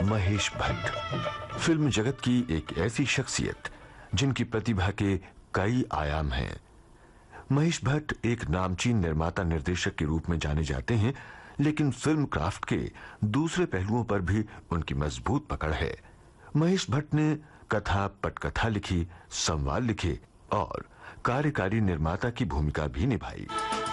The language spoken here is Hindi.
महेश भट्ट फिल्म जगत की एक ऐसी शख्सियत जिनकी प्रतिभा के कई आयाम हैं। महेश भट्ट एक नामचीन निर्माता निर्देशक के रूप में जाने जाते हैं, लेकिन फिल्म क्राफ्ट के दूसरे पहलुओं पर भी उनकी मजबूत पकड़ है। महेश भट्ट ने कथा पटकथा लिखी, संवाद लिखे और कार्यकारी निर्माता की भूमिका भी निभाई।